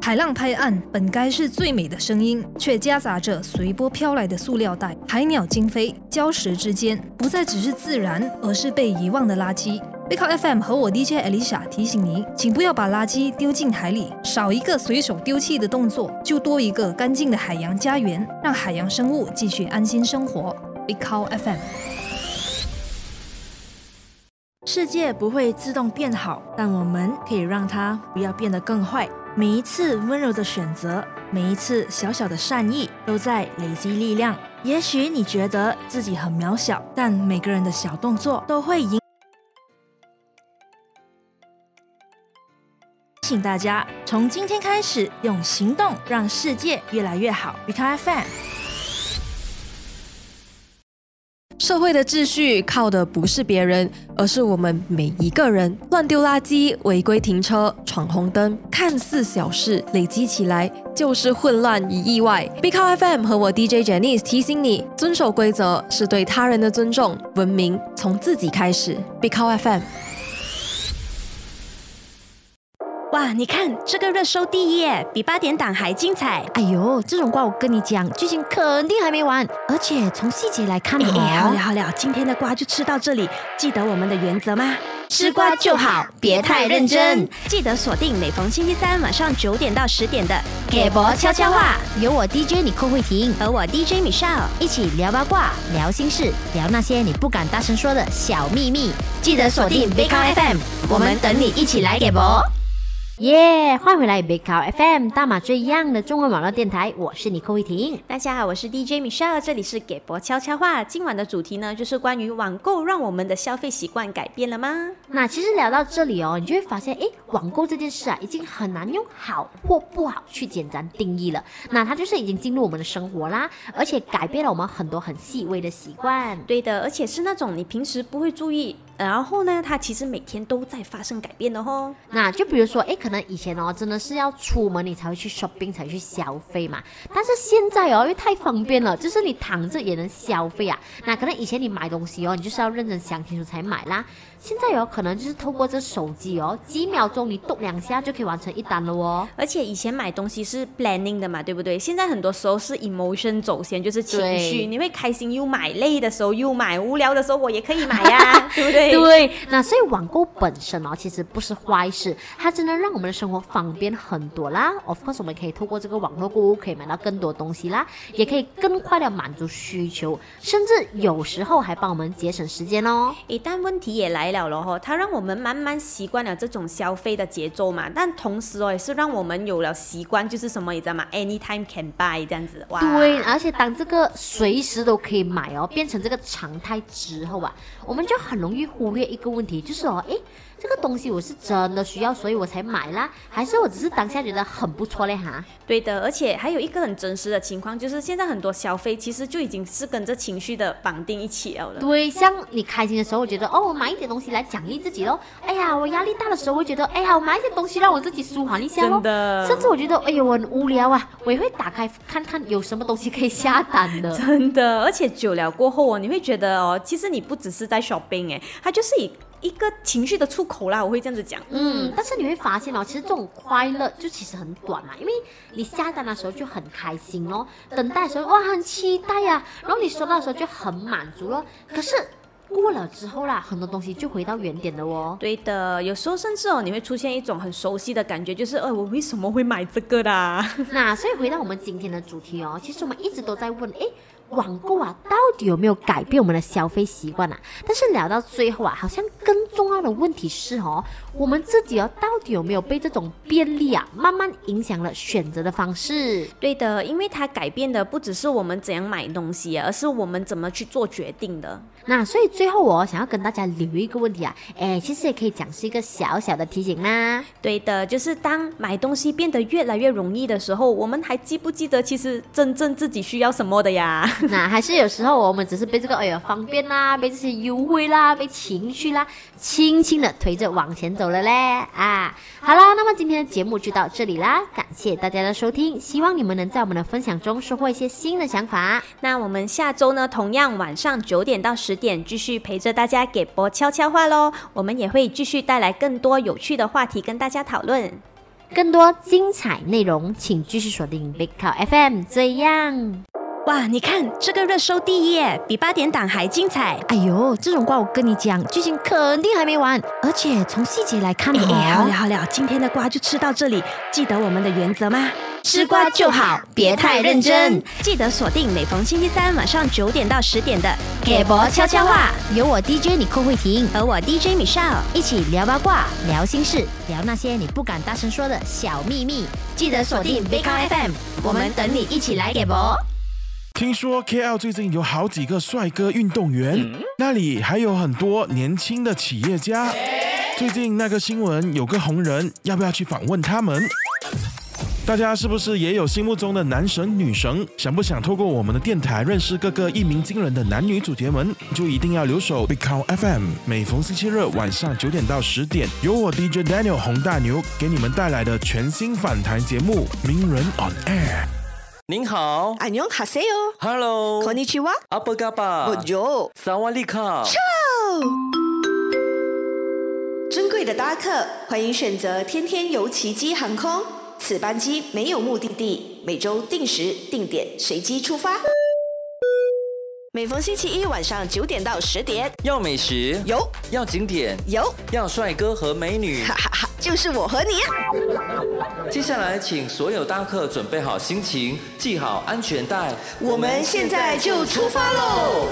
海浪拍岸本该是最美的声音，却夹杂着随波飘来的塑料袋、海鸟惊飞，礁石之间不再只是自然，而是被遗忘的垃圾。背靠 FM 和我 DJ Alicia 提醒你，请不要把垃圾丢进海里，少一个随手丢弃的动作，就多一个干净的海洋家园，让海洋生物继续安心生活。背靠 FM。 世界不会自动变好，但我们可以让它不要变得更坏。每一次温柔的选择，每一次小小的善意，都在累积力量。也许你觉得自己很渺小，但每个人的小动作都会请大家从今天开始用行动让世界越来越好。Because FM。 社会的秩序靠的不是别人，而是我们每一个人。乱丢垃圾、违规停车、闯红灯，看似小事，累积起来就是混乱与意外。Because FM 和我 DJ Janice 提醒你，遵守规则是对他人的尊重，文明从自己开始。Because FM。 哇，你看这个热搜第一耶，比8点档还精彩。 哎呦，这种瓜我跟你讲，剧情肯定还没完，而且从细节来看好了，今天的瓜就吃到这里。记得我们的原则吗？吃瓜就好，别太认真。记得锁定每逢星期三晚上9点到10点的给博悄悄话， 有我 DJ 你寇慧婷和我 DJ Michelle 一起聊八卦、聊心事、聊那些你不敢大声说的小秘密。 记得锁定 Because FM， 我们等你一起来给博。 耶！欢迎回来 Because FM 大马最样的中文网络电台，我是你寇慧婷。 大家好，我是 DJ Michelle， 这里是给博悄悄话。今晚的主题呢，就是关于网购让我们的消费习惯改变了吗？ 那其实聊到这里哦，你就会发现，网购这件事啊，已经很难用好或不好去简单定义了。那它就是已经进入我们的生活啦，而且改变了我们很多很细微的习惯。 对的，而且是那种你平时不会注意，然后呢，它其实每天都在发生改变的哦。 那就比如说，可能以前真的是要出门你才会去 shopping 才去消费嘛，但是现在因为太方便了，就是你躺着也能消费啊。那可能以前你买东西你就是要认真想清楚才买啦。现在可能就是透过这手机几秒钟你动2下就可以完成一单了哦。 而且以前买东西是 planning 的嘛，对不对？现在很多时候是 emotion 走先，就是情绪，你会开心又买，累的时候又买，无聊的时候我也可以买呀，对不对？ 对，那所以网购本身其实不是坏事，它真的让我们的生活方便很多啦。Of course， 我们可以透过这个网络购物可以买到更多东西啦，也可以更快的满足需求，甚至有时候还帮我们节省时间哦。 但问题也来了咯，它让我们慢慢习惯了这种消费的节奏嘛，但同时也是让我们有了习惯，就是什么你知道吗 ？Anytime can buy 这样子。哇， 对，而且当这个随时都可以买变成这个常态之后啊，我们就很容易忽略一个问题，就是这个东西我是真的需要，所以我才买啦，还是我只是当下觉得很不错嘞哈？ 对的，而且还有一个很真实的情况，就是现在很多消费其实就已经是跟着情绪的绑定一起了。 对，像你开心的时候，我觉得我买一点东西来奖励自己咯。我压力大的时候，我觉得我买一点东西让我自己舒缓一下咯。 真的， 甚至我觉得我很无聊啊，我也会打开看看有什么东西可以下单的。 真的，而且久了过后你会觉得其实你不只是在 shopping 它就是一个情绪的出口啦，我会这样子讲。 但是你会发现其实这种快乐就其实很短嘛，因为你下单的时候就很开心咯，等待的时候哇很期待啊，然后你收到的时候就很满足咯。可是过了之后啦，很多东西就回到原点了哦。 对的，有时候甚至你会出现一种很熟悉的感觉，就是我为什么会买这个的？ 那所以回到我们今天的主题其实我们一直都在问网购到底有没有改变我们的消费习惯啊？但是聊到最后好像更重要的问题是我们自己到底有没有被这种便利慢慢影响了选择的方式？ 对的，因为它改变的不只是我们怎样买东西而是我们怎么去做决定的。 那所以最后我想要跟大家留一个问题其实也可以讲是一个小小的提醒啦。 对的，就是当买东西变得越来越容易的时候，我们还记不记得其实真正自己需要什么的呀？ 那还是有时候我们只是被这个方便啦，被这些优惠啦，被情绪啦轻轻的推着往前走了嘞好啦，那么今天的节目就到这里啦，感谢大家的收听，希望你们能在我们的分享中收获一些新的想法。 那我们下周呢，同样晚上9点到10点继续陪着大家给播悄悄话咯，我们也会继续带来更多有趣的话题跟大家讨论。 更多精彩内容，请继续锁定 Big Cow FM。这样， 哇，你看这个热搜第一耶，比8点档还精彩。 哎呦，这种瓜我跟你讲，剧情肯定还没完，而且从细节来看好了，今天的瓜就吃到这里，记得我们的原则吗？吃瓜就好，别太认真。记得锁定每逢星期三晚上9点到10点的给博悄悄话， 有我 DJ 你寇慧婷和我 DJ Michelle 一起聊八卦、聊心事、聊那些你不敢大声说的小秘密。 记得锁定 Big Cow FM， 我们等你一起来给博。 听说 KL 最近有好几个帅哥运动员，那里还有很多年轻的企业家。最近那个新闻有个红人，要不要去访问他们？大家是不是也有心目中的男神女神？想不想透过我们的电台认识各个一鸣惊人的男女主角们？就一定要留守 Big Cow FM， 每逢星期日晚上9点到10点，由我 DJ Daniel 洪大牛给你们带来的全新访谈节目《名人 on Air》。 您好， 안녕하세요。 Hello， konnichiwa。 Apa kabar？ Bonjour。 Sawadee-ka。 尊贵的搭客，欢迎选择天天游奇迹航空。此班机没有目的地，每周定时定点随机出发。每逢星期一晚上9点到10点， 要美食有， 要景点有， 要帅哥和美女， 哈哈哈，就是我和你啊！ 接下来请所有搭客准备好心情，系好安全带， 我们现在就出发喽！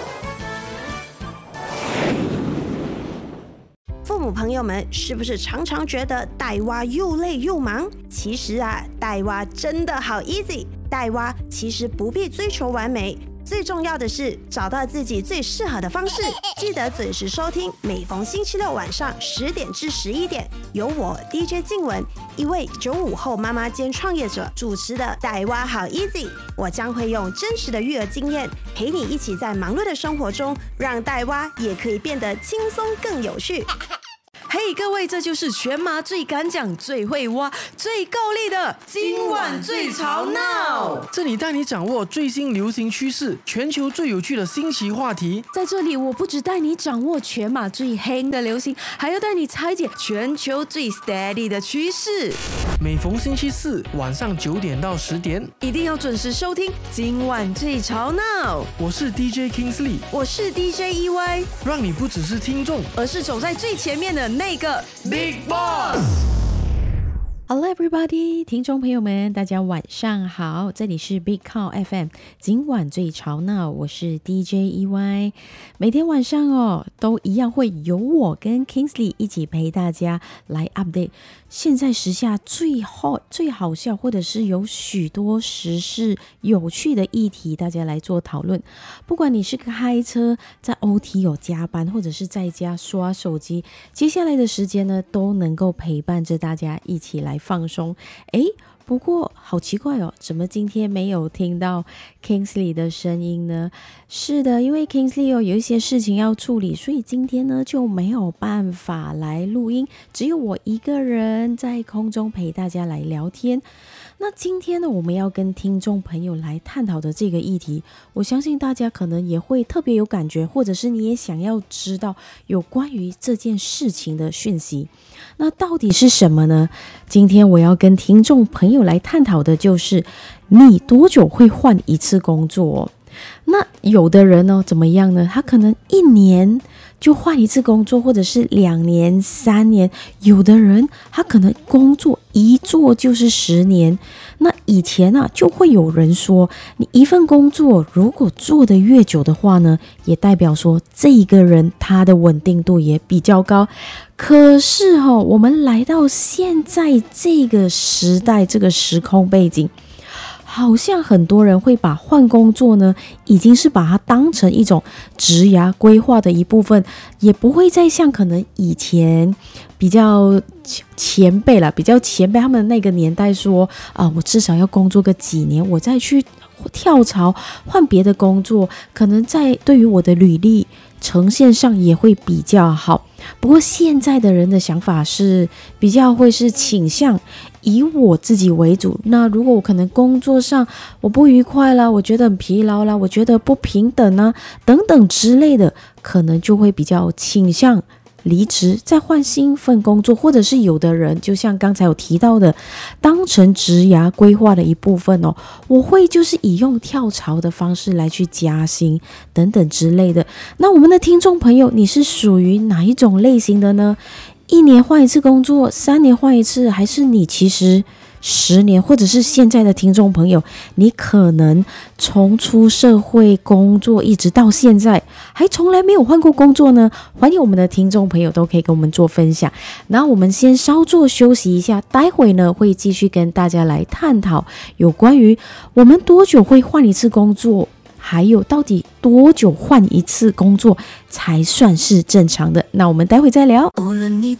父母朋友们，是不是常常觉得带娃又累又忙？其实啊，带娃真的好 easy。带娃其实不必追求完美，最重要的是找到自己最适合的方式。记得准时收听，每逢星期六晚上10点至11点，由我 DJ 静雯，一位95后妈妈兼创业者主持的带娃好 easy。我将会用真实的育儿经验，陪你一起在忙碌的生活中，让带娃也可以变得轻松更有趣。 嘿，各位，这就是全马最敢讲、最会挖、最够力的今晚最吵闹。 这里带你掌握最新流行趋势，全球最有趣的新奇话题。 在这里，我不只带你掌握全马最黑的流行，还要带你拆解全球最 steady 的趋势。 每逢星期四晚上9点到10点， 一定要准时收听今晚最吵闹。 我是 DJ Kingsley， 我是 DJ EY， 让你不只是听众， 而是走在最前面的那个 Big Boss。Hello everybody， 听众朋友们，大家晚上好，这里是 Big Cow FM， 今晚最吵闹，我是 DJ EY。每天晚上都一样会由我跟 Kingsley 一起陪大家来 update 现在时下最hot、最好笑，或者是有许多时事有趣的议题，大家来做讨论。不管你是开车在 OT 有加班，或者是在家刷手机，接下来的时间呢，都能够陪伴着大家一起来放松。不过好奇怪怎么今天没有听到 Kingsley 的声音呢？是的，因为 Kingsley 有一些事情要处理，所以今天呢就没有办法来录音，只有我一个人在空中陪大家来聊天。那今天呢，我们要跟听众朋友来探讨的这个议题，我相信大家可能也会特别有感觉，或者是你也想要知道有关于这件事情的讯息。那到底是什么呢？今天我要跟听众朋友来探讨的就是你多久会换一次工作那有的人怎么样呢？他可能1年就换一次工作，或者是2年、3年。有的人他可能工作一做就是10年。那以前就会有人说，你一份工作如果做得越久的话呢，也代表说这一个人他的稳定度也比较高。可是我们来到现在这个时代，这个时空背景，好像很多人会把换工作呢，已经是把它当成一种职涯规划的一部分，也不会再像可能以前比较前辈他们那个年代说我至少要工作个几年，我再去跳槽换别的工作，可能在对于我的履历呈现上也会比较好。不过现在的人的想法是比较会是倾向以我自己为主。那如果我可能工作上我不愉快啦，我觉得很疲劳啦，我觉得不平等啊等等之类的，可能就会比较倾向离职，再换新份工作，或者是有的人就像刚才有提到的，当成职涯规划的一部分哦，我会就是以用跳槽的方式来去加薪等等之类的。那我们的听众朋友，你是属于哪一种类型的呢？1年换一次工作，3年换一次，还是你其实10年，或者是现在的听众朋友，你可能从出社会工作一直到现在还从来没有换过工作呢？欢迎我们的听众朋友都可以跟我们做分享。那我们先稍作休息一下，待会呢会继续跟大家来探讨有关于我们多久会换一次工作，还有到底多久换一次工作才算是正常的。那我们待会再聊。 无论你